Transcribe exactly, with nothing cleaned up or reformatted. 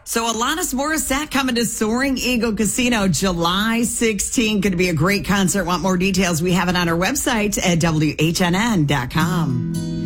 So Alanis Morissette coming to Soaring Eagle Casino July sixteenth. Going to be a great concert. Want more details? We have it on our website at W H N N dot com.